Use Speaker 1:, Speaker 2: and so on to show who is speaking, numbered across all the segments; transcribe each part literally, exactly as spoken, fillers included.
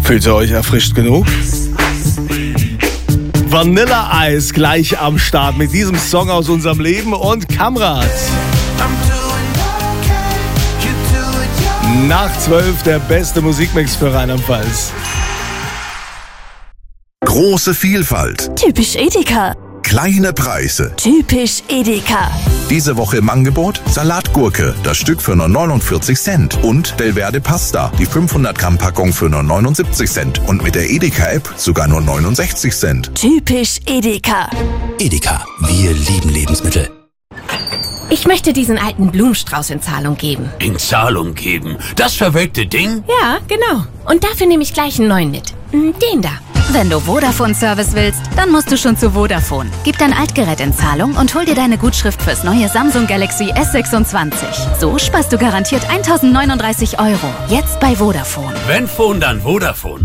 Speaker 1: Fühlt ihr euch erfrischt genug? Vanilla Ice gleich am Start mit diesem Song aus unserem Leben und Kamrat. Nach zwölf der beste Musikmix für Rheinland-Pfalz.
Speaker 2: Große Vielfalt.
Speaker 3: Typisch Edeka.
Speaker 2: Kleine Preise.
Speaker 3: Typisch Edeka.
Speaker 2: Diese Woche im Angebot Salatgurke, das Stück für nur neunundvierzig Cent. Und Delverde Pasta, die fünfhundert Gramm Packung für nur neunundsiebzig Cent. Und mit der Edeka-App sogar nur neunundsechzig Cent.
Speaker 3: Typisch Edeka.
Speaker 4: Edeka, wir lieben Lebensmittel.
Speaker 5: Ich möchte diesen alten Blumenstrauß in Zahlung geben.
Speaker 6: In Zahlung geben? Das verwelkte Ding?
Speaker 5: Ja, genau. Und dafür nehme ich gleich einen neuen mit. Den da.
Speaker 7: Wenn du Vodafone-Service willst, dann musst du schon zu Vodafone. Gib dein Altgerät in Zahlung und hol dir deine Gutschrift fürs neue Samsung Galaxy S sechsundzwanzig. So sparst du garantiert eintausendneununddreißig Euro. Jetzt bei Vodafone.
Speaker 6: Wenn Phone, dann Vodafone.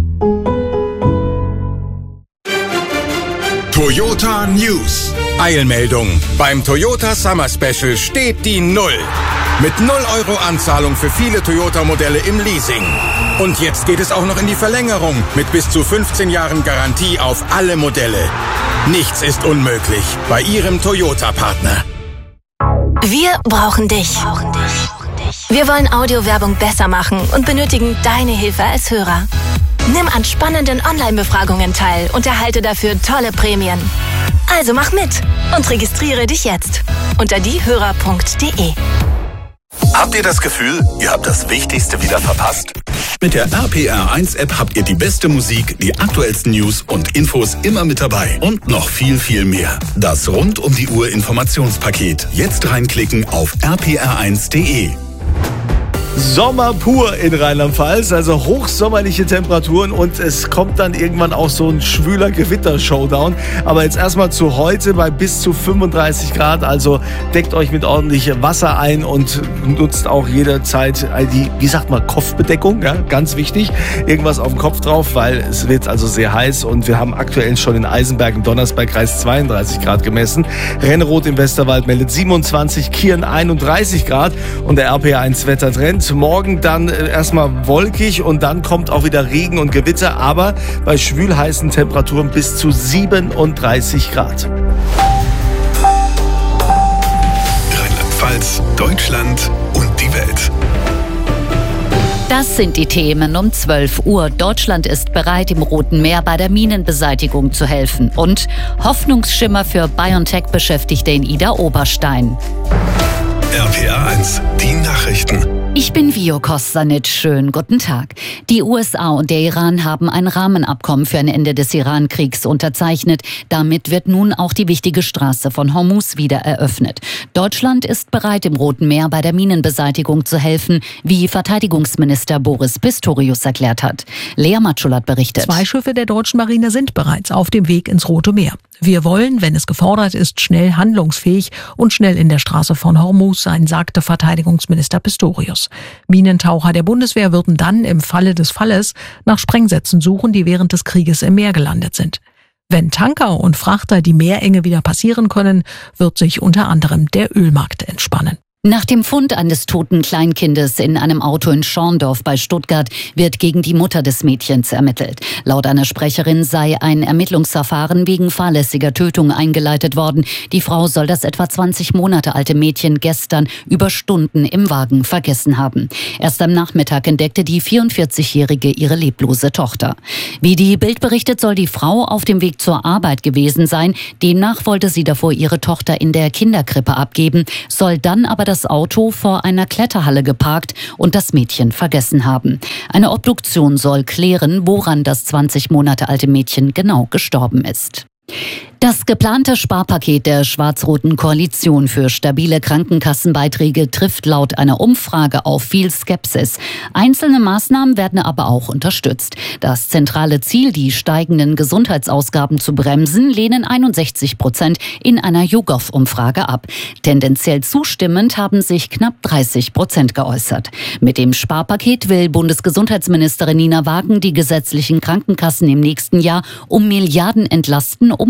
Speaker 8: Toyota News. Eilmeldung. Beim Toyota Summer Special steht die Null. Mit null Euro Anzahlung für viele Toyota-Modelle im Leasing. Und jetzt geht es auch noch in die Verlängerung mit bis zu fünfzehn Jahren Garantie auf alle Modelle. Nichts ist unmöglich bei Ihrem Toyota-Partner.
Speaker 3: Wir brauchen dich. Wir wollen Audiowerbung besser machen und benötigen deine Hilfe als Hörer. Nimm an spannenden Online-Befragungen teil und erhalte dafür tolle Prämien. Also mach mit und registriere dich jetzt unter diehörer punkt de.
Speaker 2: Habt ihr das Gefühl, ihr habt das Wichtigste wieder verpasst?
Speaker 9: Mit der R P R eins App habt ihr die beste Musik, die aktuellsten News und Infos immer mit dabei. Und noch viel, viel mehr. Das rund um die Uhr Informationspaket. Jetzt reinklicken auf r p r eins punkt de.
Speaker 1: Sommer pur in Rheinland-Pfalz, also hochsommerliche Temperaturen und es kommt dann irgendwann auch so ein schwüler Gewitter-Showdown. Aber jetzt erstmal zu heute bei bis zu fünfunddreißig Grad, also deckt euch mit ordentlich Wasser ein und nutzt auch jederzeit die, wie sagt man, Kopfbedeckung, ja, ganz wichtig. Irgendwas auf dem Kopf drauf, weil es wird also sehr heiß und wir haben aktuell schon in Eisenberg im Donnersbergkreis zweiunddreißig Grad gemessen. Renneroth im Westerwald meldet siebenundzwanzig, Kirn einunddreißig Grad und der R P R eins Wettertrend. Morgen dann erstmal wolkig und dann kommt auch wieder Regen und Gewitter, aber bei schwülheißen Temperaturen bis zu siebenunddreißig Grad.
Speaker 9: Rheinland-Pfalz, Deutschland und die Welt.
Speaker 10: Das sind die Themen um zwölf Uhr. Deutschland ist bereit, im Roten Meer bei der Minenbeseitigung zu helfen. Und Hoffnungsschimmer für BioNTech-Beschäftigte in Idar-Oberstein.
Speaker 9: R P R eins, die Nachrichten.
Speaker 10: Ich bin Vio Kostanic. Schönen guten Tag. Die U S A und der Iran haben ein Rahmenabkommen für ein Ende des Iran-Kriegs unterzeichnet. Damit wird nun auch die wichtige Straße von Hormuz wieder eröffnet. Deutschland ist bereit, im Roten Meer bei der Minenbeseitigung zu helfen, wie Verteidigungsminister Boris Pistorius erklärt hat. Lea Matschulat berichtet.
Speaker 11: Zwei Schiffe der deutschen Marine sind bereits auf dem Weg ins Rote Meer. Wir wollen, wenn es gefordert ist, schnell handlungsfähig und schnell in der Straße von Hormuz sein, sagte Verteidigungsminister Pistorius. Minentaucher der Bundeswehr würden dann im Falle des Falles nach Sprengsätzen suchen, die während des Krieges im Meer gelandet sind. Wenn Tanker und Frachter die Meerenge wieder passieren können, wird sich unter anderem der Ölmarkt entspannen.
Speaker 10: Nach dem Fund eines toten Kleinkindes in einem Auto in Schorndorf bei Stuttgart wird gegen die Mutter des Mädchens ermittelt. Laut einer Sprecherin sei ein Ermittlungsverfahren wegen fahrlässiger Tötung eingeleitet worden. Die Frau soll das etwa zwanzig Monate alte Mädchen gestern über Stunden im Wagen vergessen haben. Erst am Nachmittag entdeckte die vierundvierzigjährige ihre leblose Tochter. Wie die Bild berichtet, soll die Frau auf dem Weg zur Arbeit gewesen sein. Demnach wollte sie davor ihre Tochter in der Kinderkrippe abgeben, soll dann aber das das Auto vor einer Kletterhalle geparkt und das Mädchen vergessen haben. Eine Obduktion soll klären, woran das zwanzig Monate alte Mädchen genau gestorben ist. Das geplante Sparpaket der schwarz-roten Koalition für stabile Krankenkassenbeiträge trifft laut einer Umfrage auf viel Skepsis. Einzelne Maßnahmen werden aber auch unterstützt. Das zentrale Ziel, die steigenden Gesundheitsausgaben zu bremsen, lehnen einundsechzig Prozent in einer YouGov-Umfrage ab. Tendenziell zustimmend haben sich knapp dreißig Prozent geäußert. Mit dem Sparpaket will Bundesgesundheitsministerin Nina Wagen die gesetzlichen Krankenkassen im nächsten Jahr um Milliarden entlasten, um weitere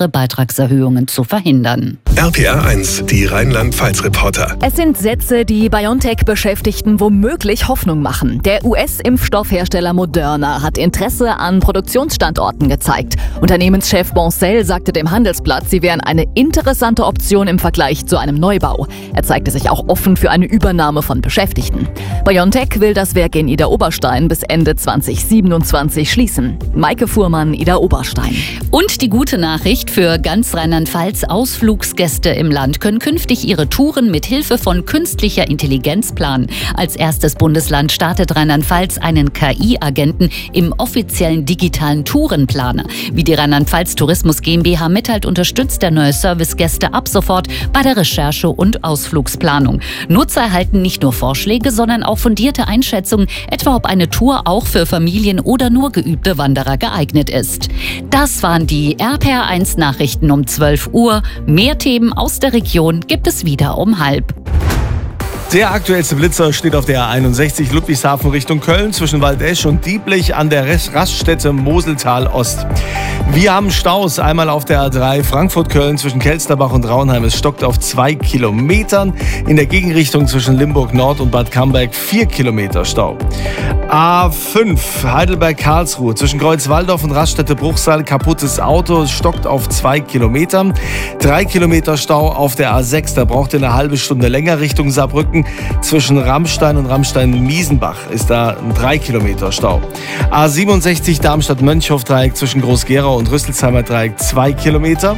Speaker 10: weitere Beitragserhöhungen zu verhindern.
Speaker 9: R P R eins, die Rheinland-Pfalz-Reporter.
Speaker 12: Es sind Sätze, die BioNTech-Beschäftigten womöglich Hoffnung machen. Der U S-Impfstoffhersteller Moderna hat Interesse an Produktionsstandorten gezeigt. Unternehmenschef Boncel sagte dem Handelsblatt, sie wären eine interessante Option im Vergleich zu einem Neubau. Er zeigte sich auch offen für eine Übernahme von Beschäftigten. BioNTech will das Werk in Idar-Oberstein bis Ende zwanzig siebenundzwanzig schließen. Maike Fuhrmann, Idar-Oberstein.
Speaker 10: Und die gute Nachricht für ganz Rheinland-Pfalz: Ausflugsgäste im Land können künftig ihre Touren mit Hilfe von künstlicher Intelligenz planen. Als erstes Bundesland startet Rheinland-Pfalz einen K I-Agenten im offiziellen digitalen Tourenplaner. Wie die Rheinland-Pfalz Tourismus GmbH mitteilt, unterstützt der neue Service Gäste ab sofort bei der Recherche und Ausflugsplanung. Nutzer erhalten nicht nur Vorschläge, sondern auch fundierte Einschätzungen, etwa ob eine Tour auch für Familien oder nur geübte Wanderer geeignet ist. Das waren die R P R eins Nachrichten um zwölf Uhr. Mehr Themen aus der Region gibt es wieder um halb.
Speaker 1: Der aktuellste Blitzer steht auf der A einundsechzig Ludwigshafen Richtung Köln zwischen Waldesch und Dieblich an der Raststätte Moseltal Ost. Wir haben Staus, einmal auf der A drei Frankfurt-Köln zwischen Kelsterbach und Raunheim. Es stockt auf zwei Kilometern. In der Gegenrichtung zwischen Limburg Nord und Bad Camberg vier Kilometer Stau. A fünf Heidelberg-Karlsruhe zwischen Kreuzwaldorf und Raststätte Bruchsal. Kaputtes Auto, es stockt auf zwei Kilometern. Drei Kilometer Stau auf der A sechs, da braucht ihr eine halbe Stunde länger Richtung Saarbrücken. Zwischen Rammstein und Rammstein-Miesenbach ist da ein drei Kilometer Stau. A siebenundsechzig Darmstadt-Mönchhof-Dreieck zwischen Groß-Gerau und Rüsselsheimer Dreieck zwei Kilometer.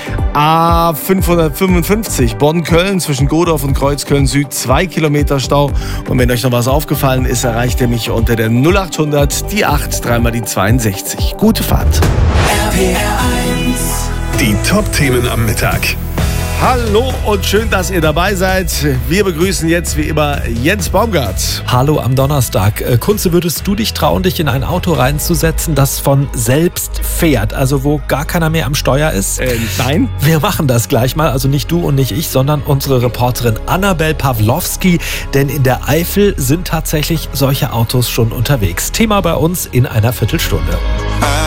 Speaker 1: A fünfhundertfünfundfünfzig Bonn-Köln zwischen Godorf und Kreuzköln Süd zwei Kilometer Stau. Und wenn euch noch was aufgefallen ist, erreicht ihr mich unter der null achthundert, die acht, dreimal die zweiundsechzig. Gute Fahrt.
Speaker 9: R P R eins. Die Top-Themen am Mittag.
Speaker 1: Hallo und schön, dass ihr dabei seid. Wir begrüßen jetzt wie immer Jens Baumgart.
Speaker 13: Hallo am Donnerstag. Kunze, würdest du dich trauen, dich in ein Auto reinzusetzen, das von selbst fährt, also wo gar keiner mehr am Steuer ist?
Speaker 1: Äh, nein.
Speaker 13: Wir machen das gleich mal, also nicht du und nicht ich, sondern unsere Reporterin Annabel Pawlowski, denn in der Eifel sind tatsächlich solche Autos schon unterwegs. Thema bei uns in einer Viertelstunde.